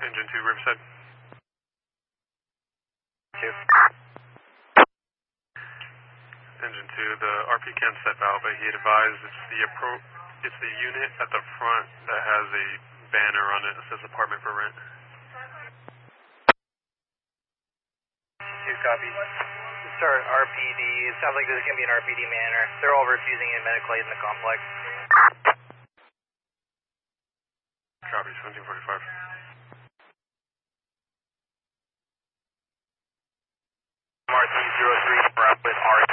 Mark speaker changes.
Speaker 1: Engine 2, Riverside.
Speaker 2: 2.
Speaker 1: Engine 2, the RP can set valve, but he advised it's the unit at the front that has a banner on it that says apartment for rent.
Speaker 2: 2 copies. Start RPD. It sounds like there's going to be an RPD manner. They're all refusing in medical aid in the complex.
Speaker 1: Copy, 1745.
Speaker 2: MR303, we're up with RE